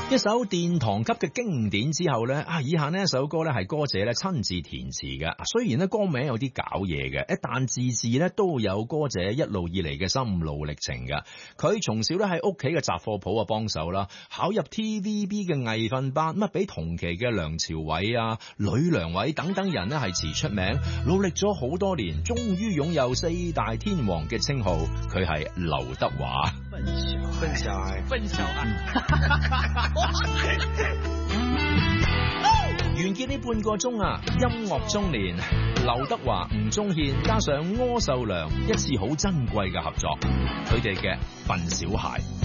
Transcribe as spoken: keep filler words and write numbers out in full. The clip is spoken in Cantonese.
一首殿堂級嘅經典之後呢，啊，以下呢一首歌呢係歌者咧親自填詞嘅。雖然呢歌名有啲搞嘢嘅，但字字呢都有歌者一路以嚟嘅心路歷程嘅。佢從小咧喺屋企嘅雜貨鋪啊幫手啦，考入 T V B 嘅藝訓班，乜比同期嘅梁朝偉啊、呂良偉等等人呢係遲出名，努力咗好多年，終於擁有四大天王嘅稱號。佢係劉德華。 笨小孩，笨小孩， 完結呢半個鐘啊，音樂中年，劉德華、吳宗憲加上柯受良一次好珍貴嘅合作，佢哋嘅笨小孩。